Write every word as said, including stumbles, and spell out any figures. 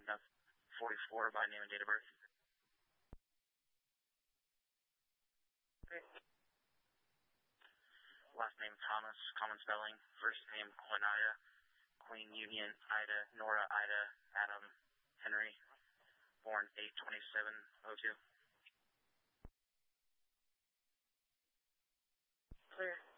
uh, forty-four by name and date of birth. Okay. Last name Thomas, common spelling. First name Quinaya, Queen Union, Ida, Nora, Ida, Adam, Henry. Born eight twenty-seven oh two. Clear.